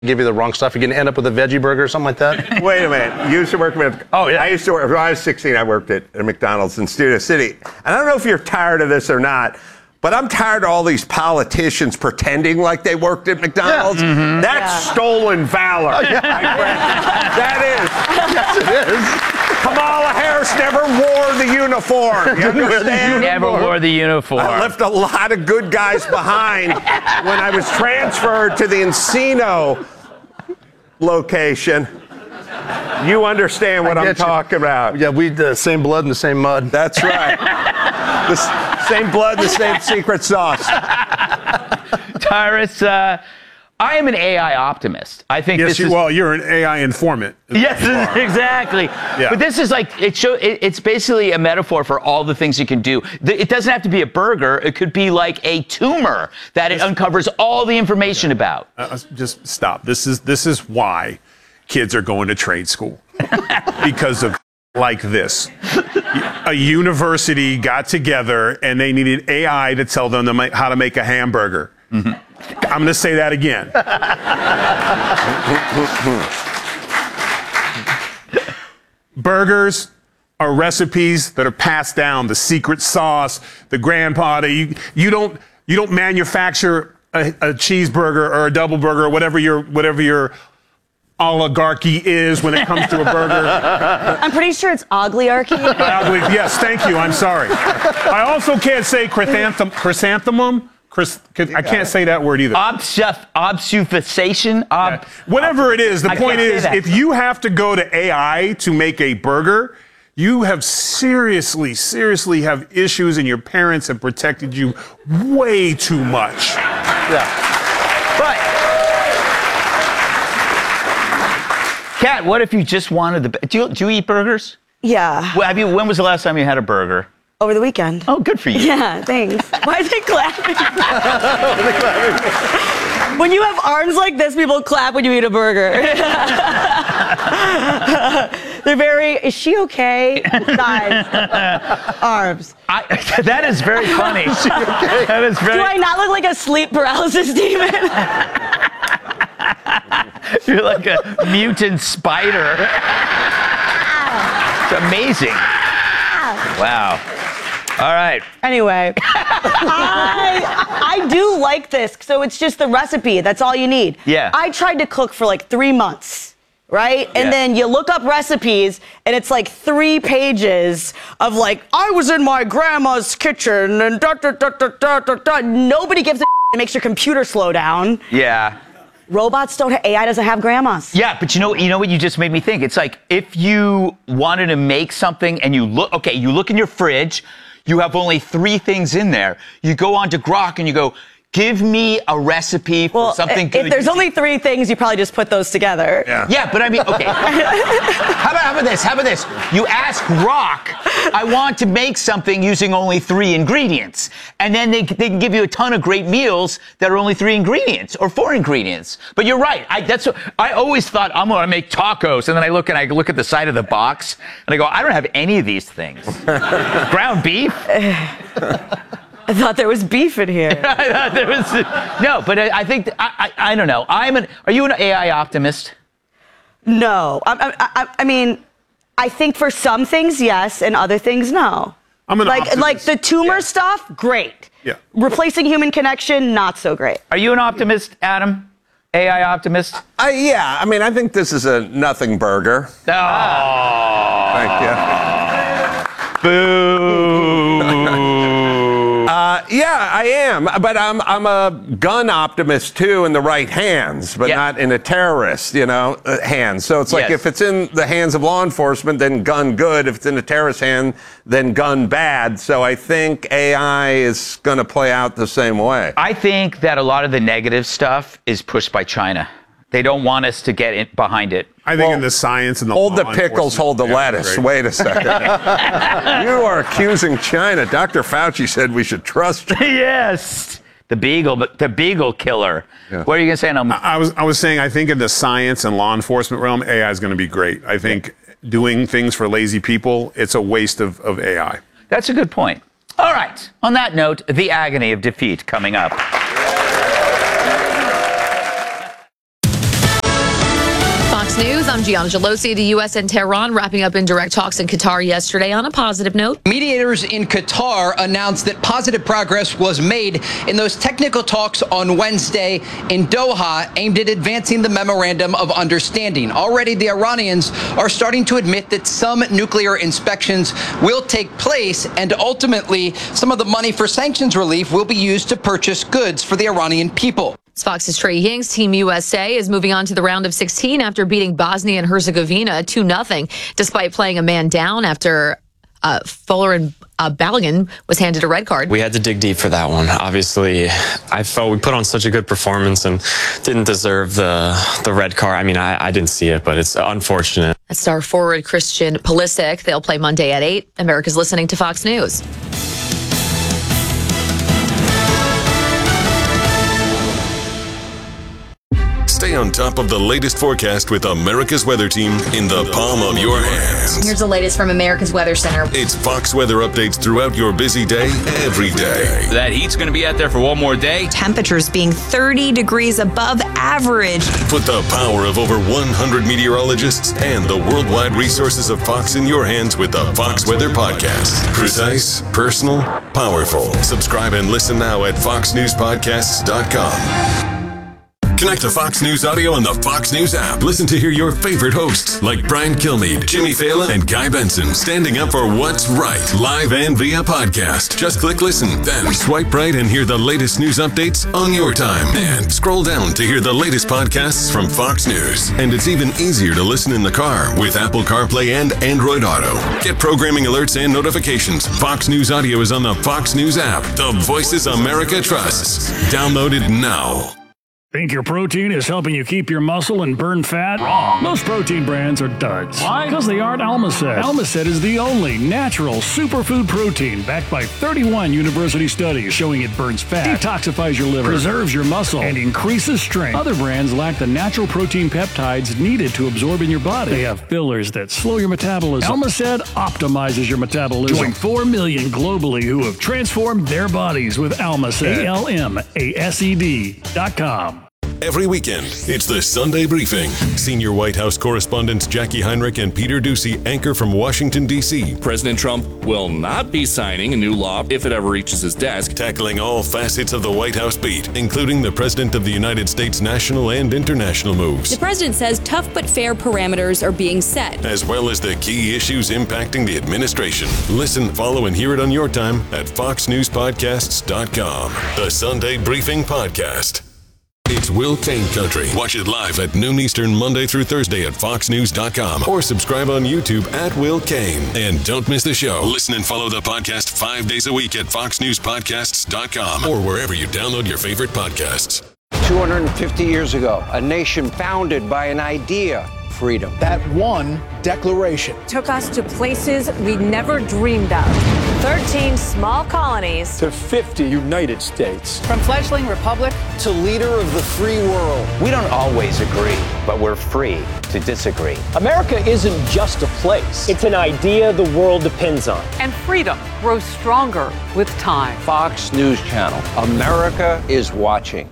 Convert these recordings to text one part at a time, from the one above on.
give you the wrong stuff. You're going to end up with a veggie burger or something like that. Wait a minute. You used to work with... Oh, yeah. I used to work... When I was 16, I worked at McDonald's in Studio City. And I don't know if you're tired of this or not, but I'm tired of all these politicians pretending like they worked at McDonald's. Yeah. Mm-hmm. That's stolen valor. Oh, yeah. That is. Yes, it is. Kamala Harris never wore the uniform. You understand? Never wore the uniform. I left a lot of good guys behind when I was transferred to the Encino location. You understand what I'm talking about. Yeah, we the same blood and the same mud. That's right. The same blood, the same secret sauce. Tyrus, I am an AI optimist. I think you're an AI informant. Yes, exactly. Yeah. But this is like, it's basically a metaphor for all the things you can do. It doesn't have to be a burger. It could be like a tumor that it uncovers all the information about. Just stop. This is why kids are going to trade school. Because of like this. A university got together and they needed AI to tell them how to make a hamburger. Mm-hmm. I'm going to say that again. Burgers are recipes that are passed down. The secret sauce, the grandpa. You don't manufacture a cheeseburger or a double burger or whatever your oligarchy is when it comes to a burger. I'm pretty sure it's ogliarchy. Yes, thank you. I'm sorry. I also can't say chrysanthemum. I can't say that word either. Obfuscation? Whatever it is, the point is, if you have to go to AI to make a burger, you have seriously have issues, and your parents have protected you way too much. Yeah. But, Kat, what if you just wanted do you eat burgers? Yeah. Well, when was the last time you had a burger? Over the weekend. Oh, good for you. Yeah, thanks. Why are they clapping? When you have arms like this, people clap when you eat a burger. They're very, is she okay? Guys, arms. That is very funny. Is she okay? That is very... Do I not look like a sleep paralysis demon? You're like a mutant spider. It's amazing. Wow. All right. Anyway, I do like this. So it's just the recipe. That's all you need. Yeah. I tried to cook for like 3 months, right? And then you look up recipes, and it's like 3 pages of like, I was in my grandma's kitchen, and Nobody gives a It makes your computer slow down. Yeah. Robots don't have, AI doesn't have grandmas. Yeah, but you know what you just made me think? It's like if you wanted to make something and you look in your fridge, you have only 3 things in there. You go on to Grok and you go, give me a recipe for something good. If there's only 3 things, you probably just put those together. Yeah, but I mean, okay. How about this? You ask Grok, I want to make something using only 3 ingredients. And then they can give you a ton of great meals that are only 3 ingredients or 4 ingredients. But you're right. I always thought I'm going to make tacos. And then I look at the side of the box and I go, I don't have any of these things. Ground beef? I thought there was beef in here. I thought there was... No, but I think... I don't know. Are you an AI optimist? No. I mean, I think for some things, yes, and other things, no. I'm an optimist. Like the tumor stuff, great. Yeah. Replacing human connection, not so great. Are you an optimist, Adam? AI optimist? Yeah. I mean, I think this is a nothing burger. Oh. Thank you. Boo. Yeah, I am, but I'm a gun optimist too in the right hands, but not in a terrorist, hands. So it's like if it's in the hands of law enforcement, then gun good. If it's in a terrorist hand, then gun bad. So I think AI is going to play out the same way. I think that a lot of the negative stuff is pushed by China. They don't want us to get behind it. I think in the science and the hold the pickles, hold the lettuce. Wait a second. You are accusing China. Dr. Fauci said we should trust you. Yes. The beagle killer. Yeah. What are you going to say? I was saying I think in the science and law enforcement realm, AI is going to be great. I think doing things for lazy people, it's a waste of AI. That's a good point. All right. On that note, the agony of defeat coming up. Fox News, I'm Gianna Gelosi. The U.S. and Tehran wrapping up indirect talks in Qatar yesterday on a positive note. Mediators in Qatar announced that positive progress was made in those technical talks on Wednesday in Doha aimed at advancing the memorandum of understanding. Already, the Iranians are starting to admit that some nuclear inspections will take place, and ultimately, some of the money for sanctions relief will be used to purchase goods for the Iranian people. Fox's Trey Ying's Team USA is moving on to the round of 16 after beating Bosnia and Herzegovina 2-0, despite playing a man down after Fuller and Balogun was handed a red card. We had to dig deep for that one. Obviously, I felt we put on such a good performance and didn't deserve the red card. I mean, I didn't see it, but it's unfortunate. That's star forward Christian Pulisic. They'll play Monday at 8. America's listening to Fox News. Stay on top of the latest forecast with America's Weather Team in the palm of your hands. Here's the latest from America's Weather Center. It's Fox weather updates throughout your busy day, every day. That heat's going to be out there for one more day. Temperatures being 30 degrees above average. Put the power of over 100 meteorologists and the worldwide resources of Fox in your hands with the Fox Weather Podcast. Precise, personal, powerful. Subscribe and listen now at foxnewspodcasts.com. Connect to Fox News Audio on the Fox News app. Listen to hear your favorite hosts like Brian Kilmeade, Jimmy Fallon, and Guy Benson standing up for what's right, live and via podcast. Just click listen, then swipe right and hear the latest news updates on your time. And scroll down to hear the latest podcasts from Fox News. And it's even easier to listen in the car with Apple CarPlay and Android Auto. Get programming alerts and notifications. Fox News Audio is on the Fox News app. The voices America trusts. Download it now. Think your protein is helping you keep your muscle and burn fat? Wrong. Most protein brands are duds. Why? Because they aren't Almacet. Almacet is the only natural superfood protein backed by 31 university studies showing it burns fat, detoxifies your liver, preserves your muscle, and increases strength. Other brands lack the natural protein peptides needed to absorb in your body. They have fillers that slow your metabolism. Almacet optimizes your metabolism. Join 4 million globally who have transformed their bodies with Almacet. ALMASED.com. Every weekend, it's the Sunday Briefing. Senior White House correspondents Jackie Heinrich and Peter Doocy anchor from Washington, D.C. President Trump will not be signing a new law if it ever reaches his desk. Tackling all facets of the White House beat, including the President of the United States national and international moves. The president says tough but fair parameters are being set, as well as the key issues impacting the administration. Listen, follow, and hear it on your time at foxnewspodcasts.com. The Sunday Briefing Podcast. It's Will Kane Country. Watch it live at noon Eastern, Monday through Thursday at foxnews.com or subscribe on YouTube at Will Kane. And don't miss the show. Listen and follow the podcast 5 days a week at foxnewspodcasts.com or wherever you download your favorite podcasts. 250 years ago, a nation founded by an idea, freedom. That one declaration took us to places we never dreamed of. 13 small colonies to 50 United States. From fledgling republic to leader of the free world. We don't always agree, but we're free to disagree. America isn't just a place. It's an idea the world depends on. And freedom grows stronger with time. Fox News Channel. America is watching.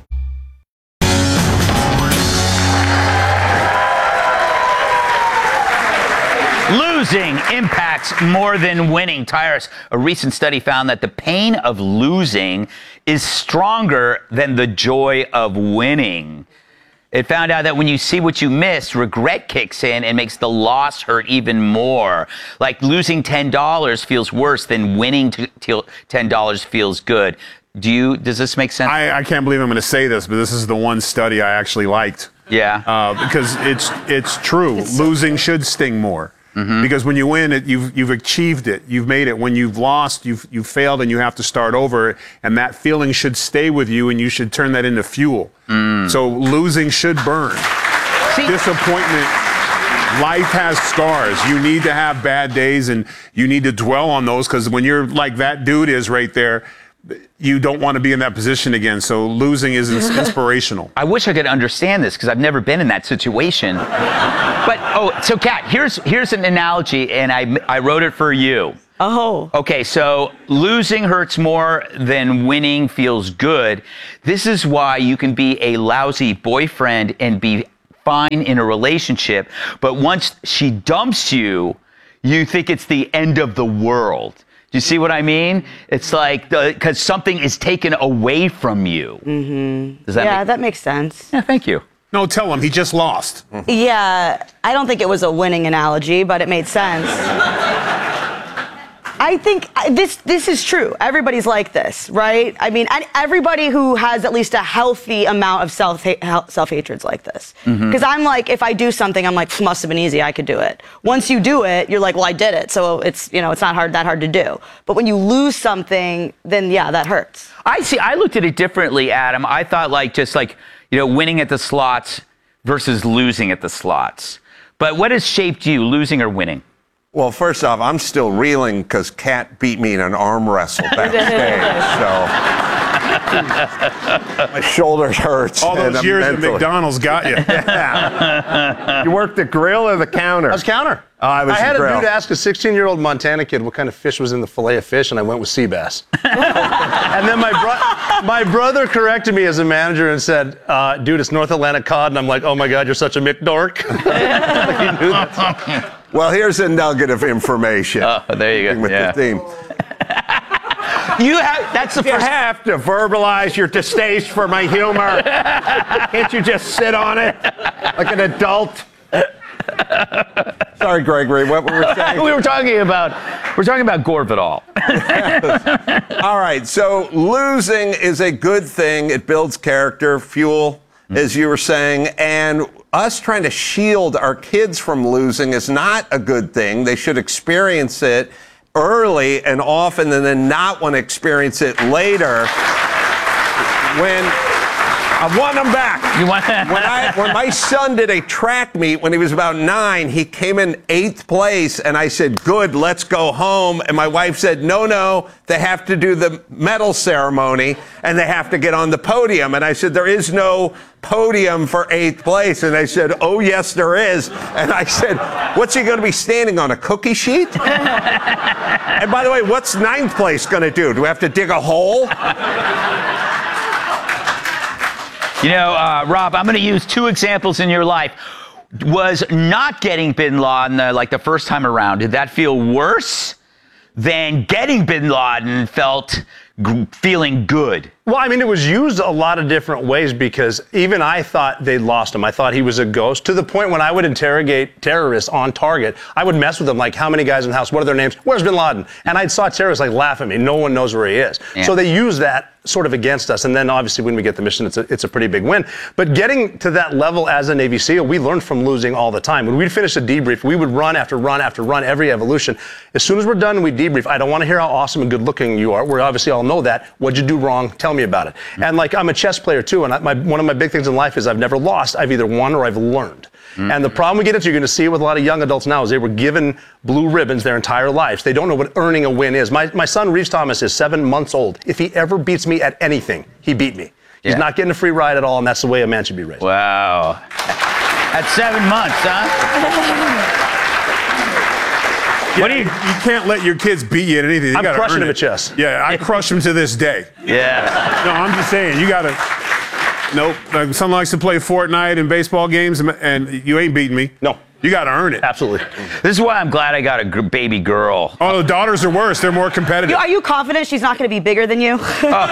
Losing impacts more than winning. Tyrus, a recent study found that the pain of losing is stronger than the joy of winning. It found out that when you see what you missed, regret kicks in and makes the loss hurt even more. Like losing $10 feels worse than winning $10 feels good. Does this make sense? I can't believe I'm going to say this, but this is the one study I actually liked. Yeah. Because it's true. Losing should sting more. Mm-hmm. Because when you win it, you've achieved it. You've made it. When you've lost, you've failed and you have to start over. And that feeling should stay with you and you should turn that into fuel. So losing should burn. Disappointment. Life has scars. You need to have bad days and you need to dwell on those because when you're like that dude is right there, you don't want to be in that position again. So losing is inspirational. I wish I could understand this because I've never been in that situation. So Kat, here's an analogy, and I wrote it for you. Oh. Okay, so losing hurts more than winning feels good. This is why you can be a lousy boyfriend and be fine in a relationship, but once she dumps you, you think it's the end of the world. Do you see what I mean? It's like because something is taken away from you. Mm-hmm. Does that that makes sense. Yeah, thank you. No, tell him he just lost. Yeah, I don't think it was a winning analogy, but it made sense. I think this is true. Everybody's like this, right? I mean, everybody who has at least a healthy amount of self-hatred's like this. Because I'm like, if I do something, I'm like, must have been easy. I could do it. Once you do it, you're like, well, I did it, so it's it's not that hard to do. But when you lose something, then yeah, that hurts. I looked at it differently, Adam. I thought winning at the slots versus losing at the slots. But what has shaped you, losing or winning? Well, first off, I'm still reeling because Kat beat me in an arm wrestle backstage. So my shoulders hurt. All those years at McDonald's got you. Yeah. You worked the grill or the counter? I was counter. I had grill. a dude ask a 16-year-old Montana kid what kind of fish was in the fillet of fish, and I went with sea bass. And then my brother corrected me as a manager and said, dude, it's North Atlantic cod. And I'm like, oh my God, you're such a McDork. He knew that. Well, here's a nugget of information. Oh, there you go. With the theme. You have to verbalize your distaste for my humor. Can't you just sit on it like an adult? Sorry, Gregory, what were we saying? We're talking about Gore Vidal. All right, so losing is a good thing. It builds character, fuel, as you were saying, and us trying to shield our kids from losing is not a good thing. They should experience it early and often and then not want to experience it later when I want them back. When my son did a track meet when he was about 9, he came in 8th place, and I said, good, let's go home. And my wife said, no, they have to do the medal ceremony, and they have to get on the podium. And I said, there is no podium for 8th place. And they said, oh, yes, there is. And I said, what's he going to be standing on, a cookie sheet? And by the way, what's 9th place going to do? Do we have to dig a hole? Rob, I'm going to use 2 examples in your life. Was not getting bin Laden the first time around, did that feel worse than getting bin Laden feeling good? Well, I mean, it was used a lot of different ways because even I thought they'd lost him. I thought he was a ghost to the point when I would interrogate terrorists on target, I would mess with them like, how many guys in the house? What are their names? Where's bin Laden? And I saw terrorists laugh at me. No one knows where he is. Yeah. So they use that sort of against us. And then obviously when we get the mission, it's a pretty big win. But getting to that level as a Navy SEAL, we learned from losing all the time. When we'd finish a debrief, we would run after run after run, every evolution. As soon as we're done, we debrief. I don't want to hear how awesome and good looking you are. We obviously all know that. What'd you do wrong? Tell me about it. And I'm a chess player too. And one of my big things in life is I've never lost. I've either won or I've learned. Mm-hmm. And the problem we get into, you're going to see it with a lot of young adults now, is they were given blue ribbons their entire lives. They don't know what earning a win is. My son, Reeves Thomas, is 7 months old. If he ever beats me at anything, he beat me. He's not getting a free ride at all, and that's the way a man should be raised. Wow. At 7 months, huh? Yeah, you can't let your kids beat you at anything. I'm crushing him at chess. Yeah, I crush him to this day. Yeah. No, I'm just saying, you got to... Nope. My son likes to play Fortnite and baseball games, and you ain't beating me. No. You got to earn it. Absolutely. This is why I'm glad I got a baby girl. Oh, the daughters are worse. They're more competitive. Are you confident she's not going to be bigger than you?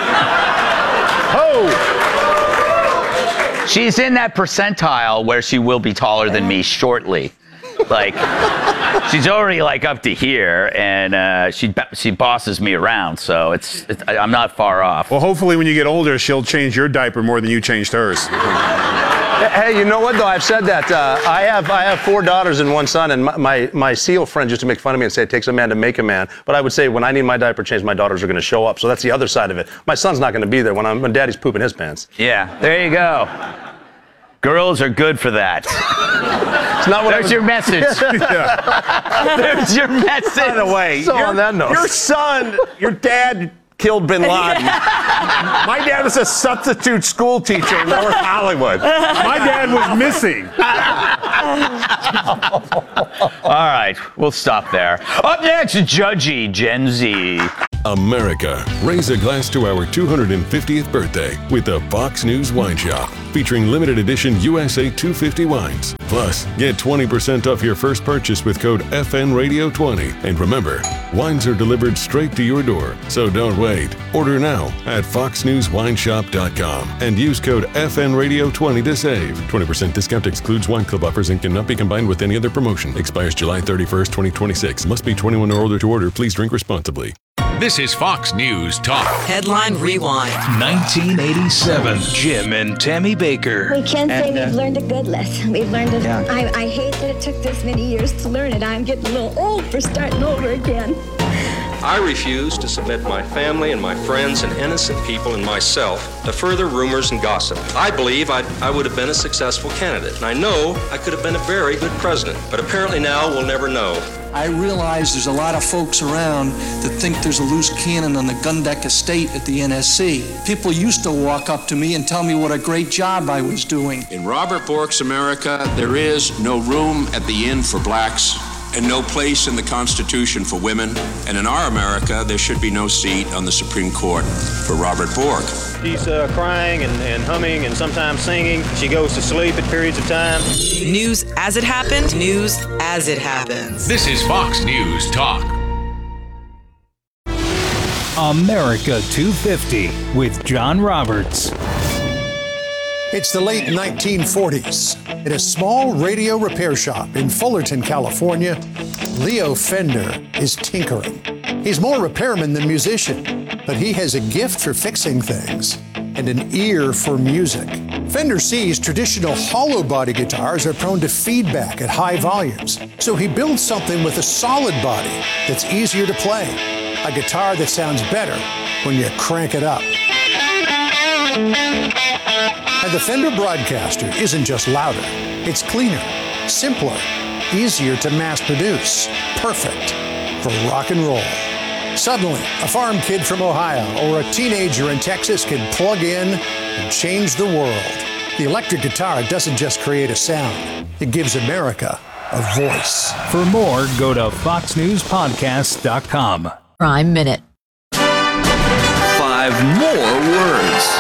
She's in that percentile where she will be taller than me shortly. She's already up to here, and she bosses me around, so I'm not far off. Well, hopefully when you get older, she'll change your diaper more than you changed hers. Hey, you know what, though? I've said that. I have 4 daughters and 1 son, and my SEAL friends used to make fun of me and say it takes a man to make a man. But I would say when I need my diaper changed, my daughters are going to show up. So that's the other side of it. My son's not going to be there when daddy's pooping his pants. Yeah, there you go. Girls are good for that. It's not what There's your message. There's your message. By the way, on that note, your dad killed bin Laden. My dad was a substitute school teacher in North Hollywood. My dad was missing. All right, we'll stop there. Up next, Judgy Gen Z. America, raise a glass to our 250th birthday with the Fox News Wine Shop, featuring limited edition USA 250 wines. Plus, get 20% off your first purchase with code FNRadio20. And remember, wines are delivered straight to your door, so don't wait. Order now at foxnewswineshop.com and use code FNRadio20 to save. 20% discount excludes wine club offers and cannot be combined with any other promotion. Expires July 31st, 2026. Must be 21 or older to order. Please drink responsibly. This is Fox News Talk. Headline Rewind. 1987. Jim and Tammy Baker. We can't say we've learned a good lesson. We've learned it. Yeah. I hate that it took this many years to learn it. I'm getting a little old for starting over again. I refuse to submit my family and my friends and innocent people and myself to further rumors and gossip. I believe I would have been a successful candidate, and I know I could have been a very good president, but apparently now we'll never know. I realize there's a lot of folks around that think there's a loose cannon on the Gundeck estate at the NSC. People used to walk up to me and tell me what a great job I was doing. In Robert Bork's America, there is no room at the inn for blacks and no place in the Constitution for women. And in our America, there should be no seat on the Supreme Court for Robert Bork. She's crying and humming and sometimes singing. She goes to sleep at periods of time. News as it happened, news as it happens. This is Fox News Talk. America 250 with John Roberts. It's the late 1940s. In a small radio repair shop in Fullerton, California, Leo Fender is tinkering. He's more repairman than musician, but he has a gift for fixing things and an ear for music. Fender sees traditional hollow body guitars are prone to feedback at high volumes, so he builds something with a solid body that's easier to play, a guitar that sounds better when you crank it up. And the Fender Broadcaster isn't just louder, it's cleaner, simpler, easier to mass produce, perfect for rock and roll. Suddenly, a farm kid from Ohio or a teenager in Texas can plug in and change the world. The electric guitar doesn't just create a sound, it gives America a voice. For more, go to foxnewspodcast.com. Prime Minute. 5 more words.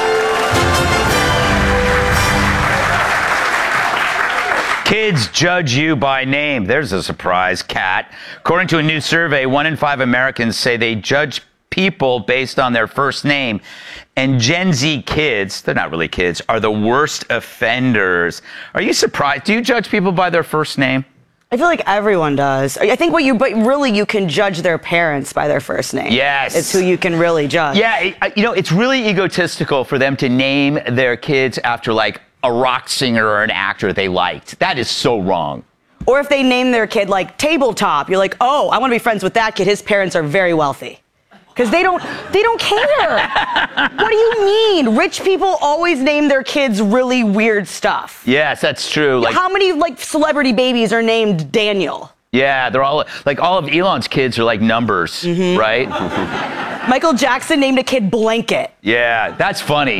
Kids judge you by name. There's a surprise, Kat. According to a new survey, 1 in 5 Americans say they judge people based on their first name. And Gen Z kids, they're not really kids, are the worst offenders. Are you surprised? Do you judge people by their first name? I feel like everyone does. I think but really you can judge their parents by their first name. Yes. It's who you can really judge. Yeah, it's really egotistical for them to name their kids after like a rock singer or an actor they liked. That is so wrong. Or if they name their kid like Tabletop, you're like, oh, I want to be friends with that kid. His parents are very wealthy. Because they don't care. What do you mean? Rich people always name their kids really weird stuff. Yes, that's true. Like, how many celebrity babies are named Daniel? Yeah, they're all like all of Elon's kids are like numbers, right? Michael Jackson named a kid Blanket. Yeah, that's funny.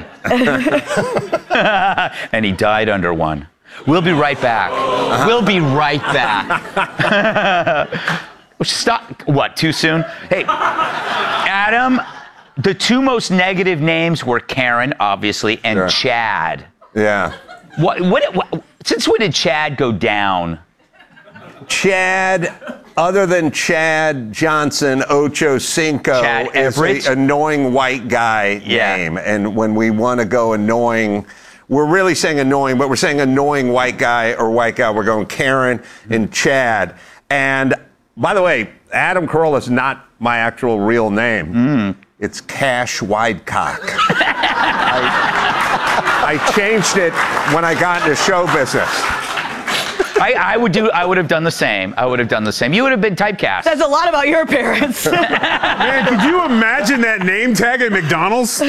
And he died under one. We'll be right back. We'll be right back. Stop. What, too soon? Hey, Adam, the 2 most negative names were Karen, obviously, and Chad. Yeah. Since when did Chad go down? Chad, other than Chad Johnson, Ocho Cinco is an annoying white guy name. And when we want to go annoying, we're really saying annoying, but we're saying annoying white guy or white gal. We're going Karen and Chad. And by the way, Adam Carolla is not my actual real name. It's Cash Widecock. I changed it when I got into show business. I would have done the same. I would have done the same. You would have been typecast. Says a lot about your parents. Man, could you imagine that name tag at McDonald's?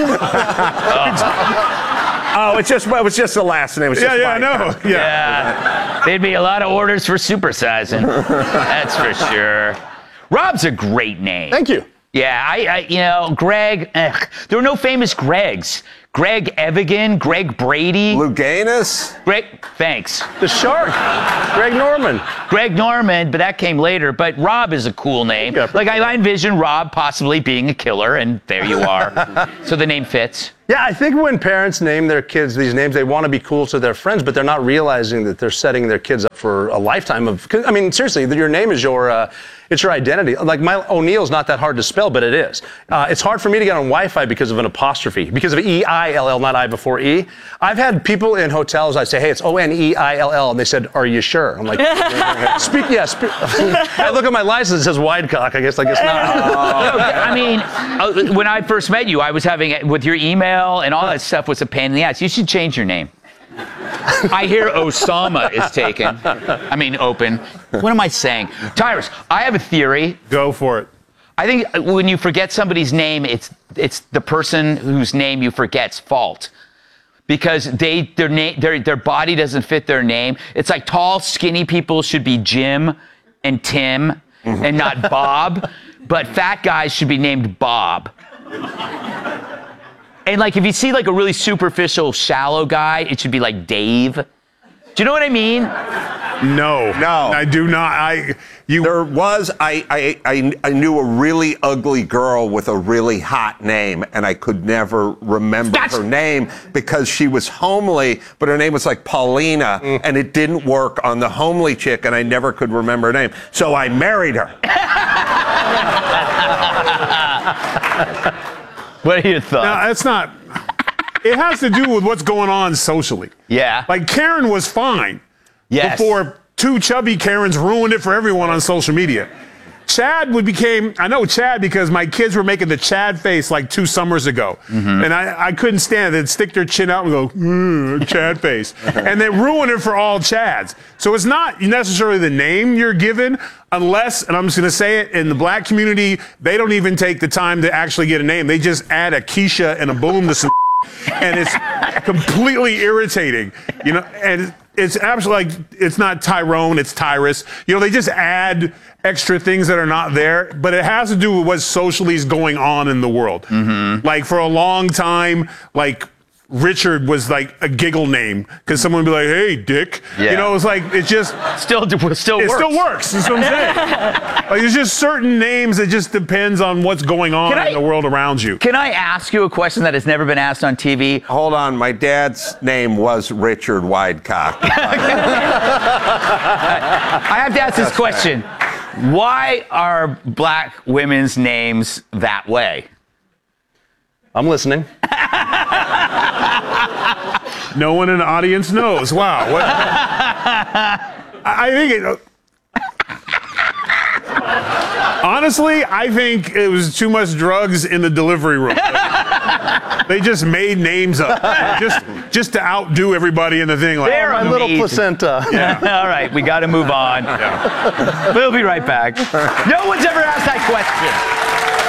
Oh, it was just the last name. I know. Yeah. There'd be a lot of orders for supersizing. That's for sure. Rob's a great name. Thank you. Yeah, Greg, there were no famous Gregs. Greg Evigan, Greg Brady. Louganis? Thanks. The Shark. Greg Norman. Greg Norman, but that came later. But Rob is a cool name. Yeah, like, I envision Rob possibly being a killer, and there you are. So the name fits. Yeah, I think when parents name their kids these names, they want to be cool to their friends, but they're not realizing that they're setting their kids up for a lifetime of, I mean, seriously, your name is it's your identity. Like, my O'Neill's not that hard to spell, but it is. It's hard for me to get on Wi-Fi because of an apostrophe, because of E-I-L-L, not I before E. I've had people in hotels, I say, hey, it's O-N-E-I-L-L, and they said, are you sure? I'm like, I look at my license, it says Widecock. I guess not. I mean, when I first met you, I was having, with your email and all that stuff was a pain in the ass. You should change your name. I hear Osama is taken. I mean, open. What am I saying? Tyrus, I have a theory. Go for it. I think when you forget somebody's name, it's the person whose name you forget's fault. Because their body doesn't fit their name. It's like tall, skinny people should be Jim and Tim and not Bob. But fat guys should be named Bob. And, like, if you see, like, a really superficial, shallow guy, it should be, like, Dave. Do you know what I mean? No. I do not. I knew a really ugly girl with a really hot name, and I could never remember her name because she was homely, but her name was, like, Paulina, and it didn't work on the homely chick, and I never could remember her name. So I married her. What are your thoughts? No, it's not. It has to do with what's going on socially. Yeah. Like, Karen was fine. Yes. Before two chubby Karens ruined it for everyone on social media. Chad I know Chad because my kids were making the Chad face like 2 summers ago. Mm-hmm. And I couldn't stand it. They'd stick their chin out and go, Chad face. And they ruin it for all Chads. So it's not necessarily the name you're given unless, and I'm just going to say it, in the black community, they don't even take the time to actually get a name. They just add a Keisha and a Boom to some and it's completely irritating, you know, and it's absolutely like, it's not Tyrone, it's Tyrus. You know, they just add extra things that are not there, but it has to do with what socially is going on in the world. Mm-hmm. Like, for a long time, like, Richard was like a giggle name because someone would be like, hey, Dick. Yeah. You know, it's like, it just still works. That's what I'm saying. Like, there's just certain names that just depends on what's going on in the world around you. Can I ask you a question that has never been asked on TV? Hold on. My dad's name was Richard Widecock. I have to ask this question. Why are black women's names that way? I'm listening. No one in the audience knows. Wow. What? I think honestly, I think it was too much drugs in the delivery room. They just made names up just to outdo everybody in the thing. Like, my little placenta. Yeah. All right, we got to move on. Yeah. We'll be right back. No one's ever asked that question.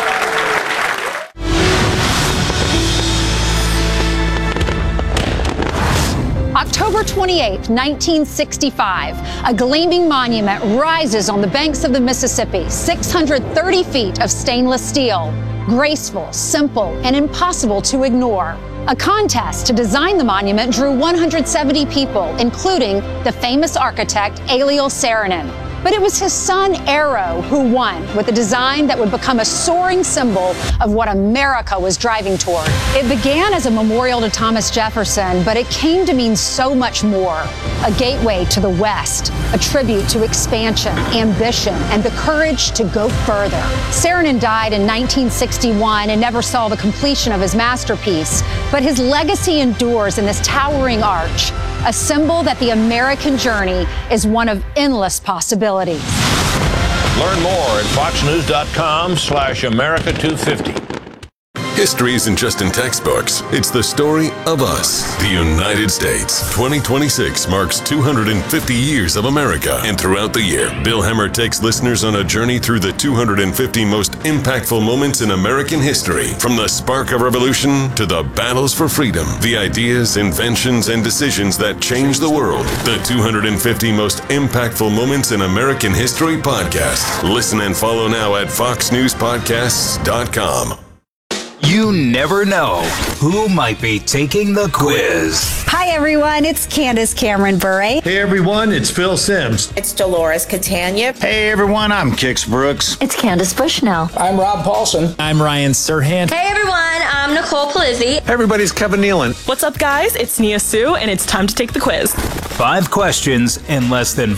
October 28, 1965, a gleaming monument rises on the banks of the Mississippi, 630 feet of stainless steel. Graceful, simple, and impossible to ignore. A contest to design the monument drew 170 people, including the famous architect Eliel Saarinen. But it was his son, Arrow, who won with a design that would become a soaring symbol of what America was driving toward. It began as a memorial to Thomas Jefferson, but it came to mean so much more. A gateway to the West, a tribute to expansion, ambition, and the courage to go further. Saarinen died in 1961 and never saw the completion of his masterpiece, but his legacy endures in this towering arch, a symbol that the American journey is one of endless possibilities. Learn more at foxnews.com/America250. History isn't just in textbooks. It's the story of us, the United States. 2026 marks 250 years of America. And throughout the year, Bill Hemmer takes listeners on a journey through the 250 most impactful moments in American history. From the spark of revolution to the battles for freedom, the ideas, inventions, and decisions that changed the world. The 250 most impactful moments in American history podcast. Listen and follow now at foxnewspodcasts.com. You never know who might be taking the quiz. Hi, everyone. It's Candace Cameron Bure. Hey, everyone. It's Phil Simms. It's Dolores Catania. Hey, everyone. I'm Kix Brooks. It's Candace Bushnell. I'm Rob Paulson. I'm Ryan Serhant. Hey, everyone. I'm Nicole Palizzi. Hey, everybody's Kevin Nealon. What's up, guys? It's Nia Sue, and it's time to take the quiz. 5 questions in less than